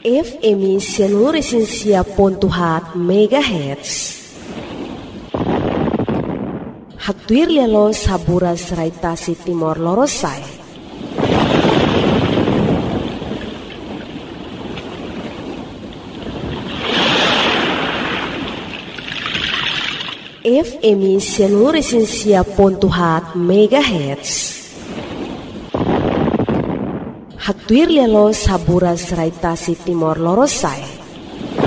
FM 105.4 MHz. Hagtuir lialo saburas raitasi Timor Lorosai. FM 105.4 MHz. Hagtuir lialo saburas raitasi Timor Lorosai.